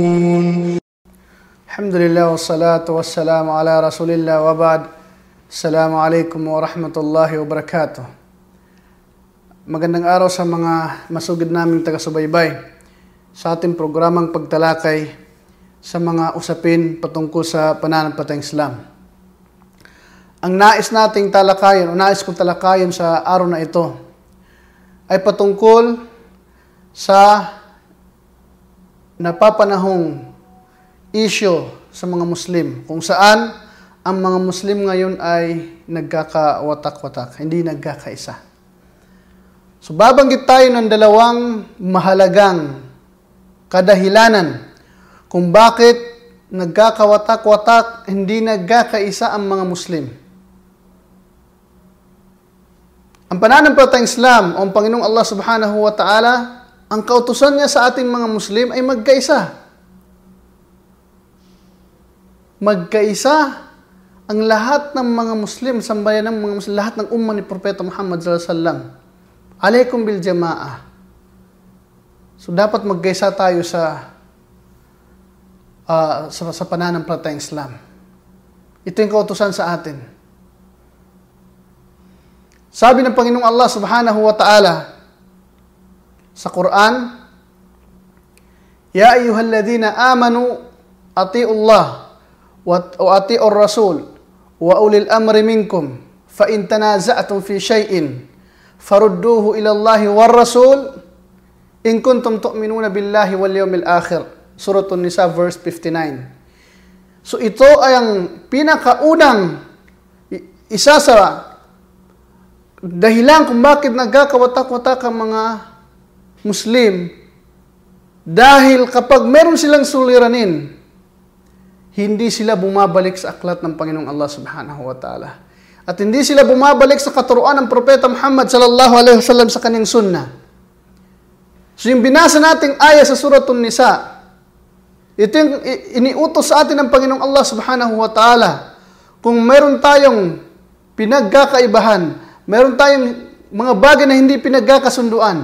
Alhamdulillah wassalatu wassalamu ala rasulillah wa ba'd. Assalamualaikum warahmatullahi wabarakatuh. Magandang araw sa mga masugid naming taga-subaybay sa ating programang pagtalakay sa mga usapin patungkol sa pananampalatayang Islam. Ang nais nating talakayin o nais kong talakayin sa araw na ito ay patungkol sa napapanahong issue sa mga Muslim, kung saan ang mga Muslim ngayon ay nagkakawatak-watak, hindi nagkakaisa. So babanggit tayo ng dalawang mahalagang kadahilanan kung bakit nagkakawatak-watak, hindi nagkakaisa ang mga Muslim. Ang pananampalatayang Islam o ang Panginoong Allah Subhanahu wa Ta'ala, ang kautusan niya sa ating mga Muslim ay magkaisa. Magkaisa ang lahat ng mga Muslim, sambayan ng mga Muslim, lahat ng umma ni Propeta Muhammad sallallahu alaihi wasallam. Alaikum bil jama'ah. So dapat magkaisa tayo sa pananampalatayang Islam. Ito yung kautusan sa atin. Sabi ng Panginoong Allah Subhanahu wa Ta'ala sa Quran, Ya ayyuhalladhina amanu ati'ullah wa ati'ur rasul wa ulil amri minkum fa in tanaza'tum fi shay'in farudduhu ila Allahi war rasul in kuntum tu'minuna billahi wal yawmil akhir. Suratul Nisa verse 59. So ito ay ang pinakaunang isa sa dahilan kung bakit nagkakawatak-watak ang mga Muslim, dahil kapag meron silang suliranin, hindi sila bumabalik sa aklat ng Panginoong Allah Subhanahu wa Ta'ala. At hindi sila bumabalik sa katuruan ng Propeta Muhammad sallallahu alaihi wasallam sa kanyang sunnah. So yung binasa nating aya sa Suratul Nisa, ito yung iniutos sa atin ng Panginoong Allah Subhanahu wa Ta'ala. Kung meron tayong pinagkakaibahan, meron tayong mga bagay na hindi pinagkakasunduan,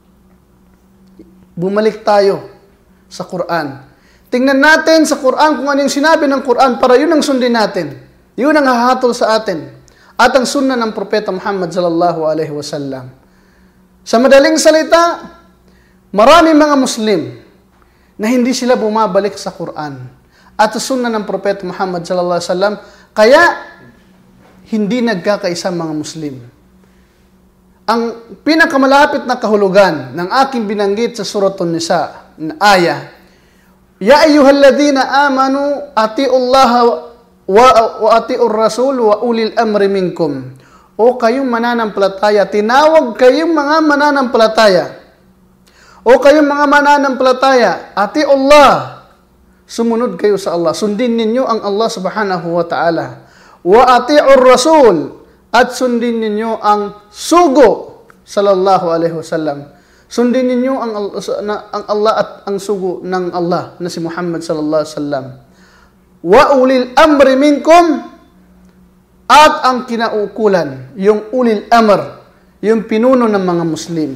bumalik tayo sa Quran. Tingnan natin sa Quran kung ano yung sinabi ng Quran para yun ang sundin natin. Yun ang hahatol sa atin. At ang sunnah ng Propeta Muhammad sallallahu alaihi wasallam. Sa madaling salita, maraming mga Muslim na hindi sila bumabalik sa Quran at sa sunnah ng Propeta Muhammad sallallahu alaihi wasallam, kaya hindi nagkakaisa mga Muslim. Ang pinakamalapit na kahulugan ng aking binanggit sa Suratul Nisa na aya, Ya ayyuhalladhina amanu ati'ullaha wa ati'ur rasul wa ulil amri minkum. O kayong mananampalataya, tinawag kayong mga mananampalataya. O kayong mga mananampalataya, ati'ullah, sumunod kayo sa Allah. Sundin ninyo ang Allah Subhanahu wa Ta'ala. Wa ati'ur rasul, at sundin ninyo ang sugo sallallahu alaihi wasallam. Sundin ninyo ang Allah at ang sugo ng Allah na si Muhammad sallallahu alaihi wasallam. Wa ulil amri minkum, at ang kinaukulan, yung ulil amr, yung pinuno ng mga Muslim.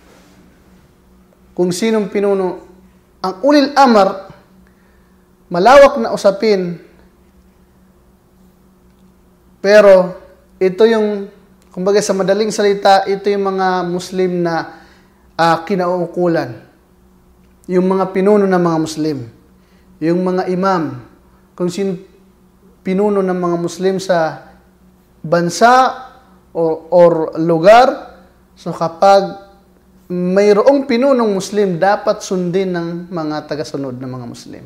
Kung sinong pinuno, ang ulil amr, malawak na usapin, pero ito yung, kumbaga sa madaling salita, ito yung mga Muslim na kinauukulan. Yung mga pinuno ng mga Muslim. Yung mga imam. Kung sino pinuno ng mga Muslim sa bansa or lugar. So kapag mayroong pinunong Muslim, dapat sundin ng mga tagasunod ng mga Muslim.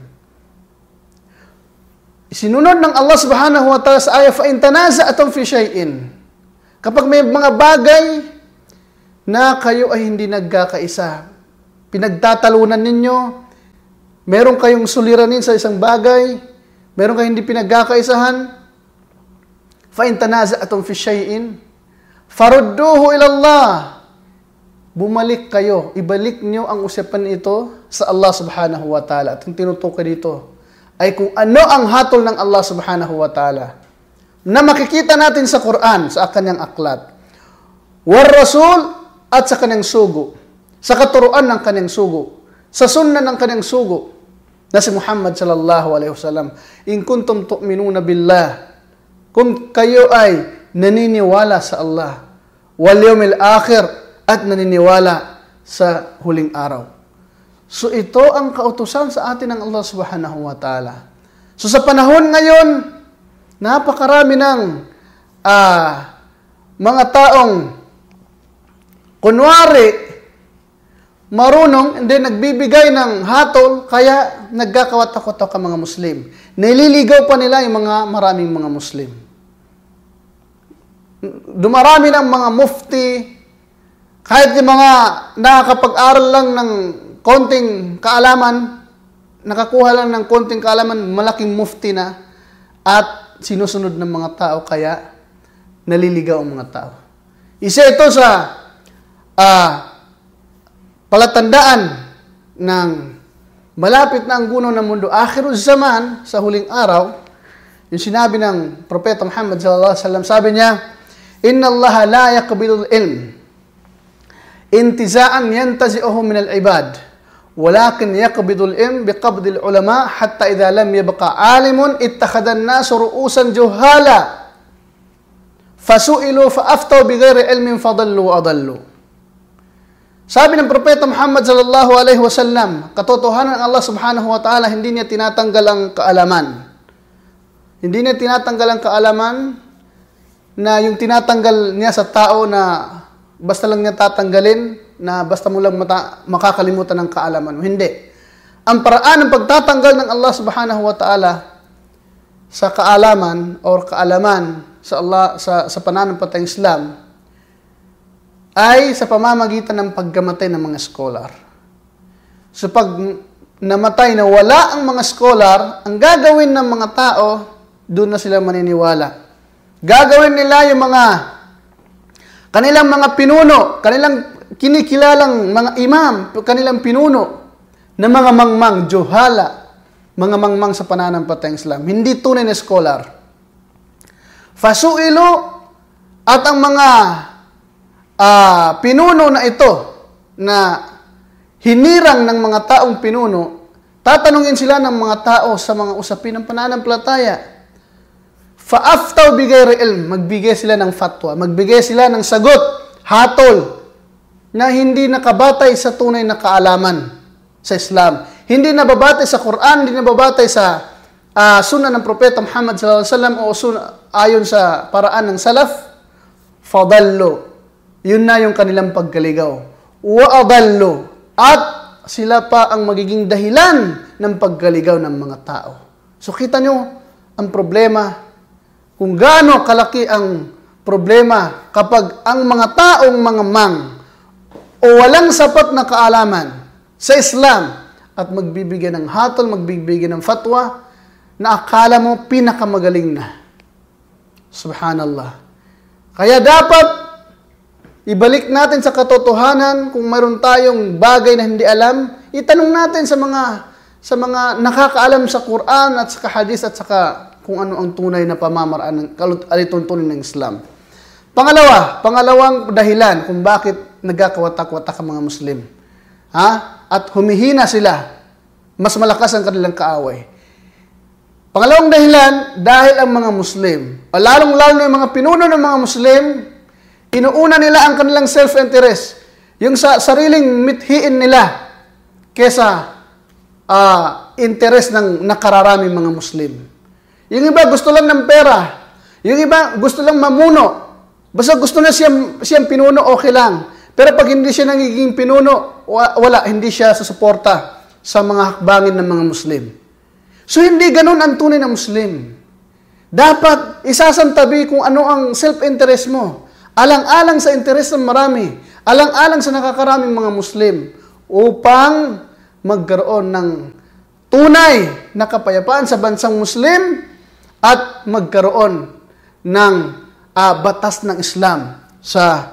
Isinunod ng Allah Subhanahu wa Ta'ala sa ayah, فَإِن تَنَازَعْتُمْ فِي شَيْءٍ. Kapag may mga bagay na kayo ay hindi nagkakaisa, pinagtatalunan ninyo, meron kayong suliranin sa isang bagay, meron kayong hindi pinagkakaisahan, فَإِن تَنَازَعْتُمْ فِي شَيْءٍ فَرُدُّوهُ إِلَى اللَّهِ. Bumalik kayo, ibalik nyo ang usapan ito sa Allah Subhanahu wa Ta'ala. At ang tinutukoy dito ay kung ano ang hatol ng Allah Subhanahu wa Ta'ala na makikita natin sa Quran, sa kanyang aklat. War Rasul, at sa kanyang sugo. Sa katuruan ng kanyang sugo. Sa sunna ng kanyang sugo. na si Muhammad sallallahu alaihi wasallam. In kuntum tu'minuna billah, kung kayo ay naniniwala sa Allah, wal yawmil akhir, at naniniwala sa huling araw. So ito ang kautusan sa atin ng Allah subhanahu wa ta'ala. So sa panahon ngayon, napakarami ng mga taong kunwari marunong, hindi nagbibigay ng hatol, kaya nagkakawatak-watak ang mga Muslim. Nililigaw pa nila yung maraming mga Muslim. Dumarami ng mga mufti, kahit yung mga nakakapag-aral lang ng konting kaalaman, nakakuha lang ng konting kaalaman, malaking mufti na, at sinusunod ng mga tao, kaya naliligaw ang mga tao. Isa ito sa palatandaan ng malapit na ang guno ng mundo, akhirul zaman, sa huling araw. Yung sinabi ng Propeta Muhammad sallallahu alaihi wasallam, sabi niya, "Inna Allah la yaqbilul ilm intiza'an yantazi'uhu min al-ibad, walakin yaqbidul ilm biqabdil ulama hatta idha lam yabqa 'alimun ittakhadha an-nasu ru'usan juhala fasu'ilu fa'aftaw bighairi ilmin fadallu wa adallu." Sabi ng Propeta Muhammad sallallahu alaihi wasallam, katotohanan ng Allah subhanahu wa ta'ala, hindi niya tinatanggal ang kaalaman. Hindi niya tinatanggal ang kaalaman na yung tinatanggal niya sa tao na basta lang niya tatanggalin, na basta mo lang makakalimutan ng kaalaman. Hindi. Ang paraan ng pagtatanggal ng Allah subhanahu wa ta'ala sa kaalaman o kaalaman sa Allah sa pananampalatayang Islam ay sa pamamagitan ng pagkamatay ng mga scholar. So pag namatay na wala ang mga scholar, ang gagawin ng mga tao, doon na sila maniniwala. Gagawin nila yung kanilang mga pinuno, kanilang kinikilalang mga imam, kanilang pinuno, na mga mangmang, juhala, mga mangmang sa pananampalatayang Islam. Hindi tunay na scholar. Fasu'ilo, at ang mga pinuno na ito, na hinirang ng mga taong pinuno, tatanungin sila ng mga tao sa mga usapin ng pananampalataya. Fa'aftaw bighairi ilm, magbigay sila ng fatwa, magbigay sila ng sagot, hatol, na hindi nakabatay sa tunay na kaalaman sa Islam. Hindi nababatay sa Quran, hindi nababatay sa sunnah ng Propeta Muhammad sallallahu alaihi wasallam o ayon sa paraan ng salaf. Fadallu, yun na yung kanilang pagkaligaw. Wa adallu, at sila pa ang magiging dahilan ng pagkaligaw ng mga tao. So kita nyo ang problema, kung gaano kalaki ang problema kapag ang mga taong mga mang o walang sapat na kaalaman sa Islam at magbibigay ng hatol, magbibigay ng fatwa na akala mo pinakamagaling na. Subhanallah. Kaya dapat ibalik natin sa katotohanan, kung mayroon tayong bagay na hindi alam, itanong natin sa mga nakakaalam sa Quran at sa hadis at saka kung ano ang tunay na pamamaraan ng alituntunin ng Islam. Pangalawang dahilan kung bakit nagkakawatak-watak ang mga Muslim. At humihina sila. Mas malakas ang kanilang kaaway. Pangalawang dahilan, dahil ang mga Muslim, lalong-lalo na yung mga pinuno ng mga Muslim, inuuna nila ang kanilang self-interest. Yung sa sariling mithiin nila kesa interest ng nakararaming mga Muslim. Yung iba gusto lang ng pera. Yung iba gusto lang mamuno. Basta gusto na siyang pinuno, okay lang. Pero pag hindi siya nagiging pinuno, wala, hindi siya susuporta sa mga hakbangin ng mga Muslim. So hindi ganun ang tunay na Muslim. Dapat isasantabi kung ano ang self-interest mo. Alang-alang sa interest ng marami. Alang-alang sa nakakaraming mga Muslim. Upang magkaroon ng tunay na kapayapaan sa bansang Muslim at magkaroon ng batas ng Islam sa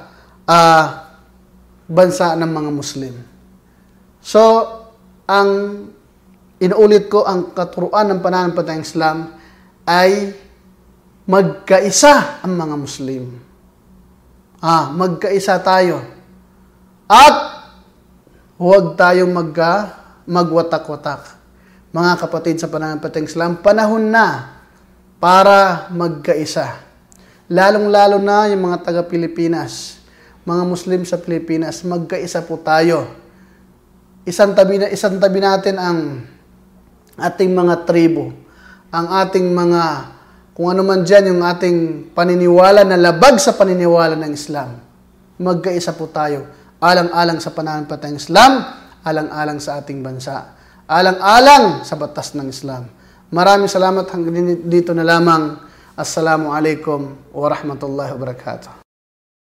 bansa ng mga Muslim. So, ang inuulit ko, ang katuruan ng pananampalatayang Islam ay magkaisa ang mga Muslim. Magkaisa tayo. At huwag tayong magwatak-watak. Mga kapatid sa pananampalatayang Islam, panahon na para magkaisa. Lalong-lalo na yung mga taga-Pilipinas, mga Muslim sa Pilipinas, magkaisa po tayo. Isang tabi natin ang ating mga tribo, ang ating mga, kung ano man dyan, yung ating paniniwala na labag sa paniniwala ng Islam. Magkaisa po tayo. Alang-alang sa pananampalatayang Islam, alang-alang sa ating bansa. Alang-alang sa batas ng Islam. Maraming salamat hanggang dito na lamang. Assalamualaikum warahmatullahi wabarakatuh.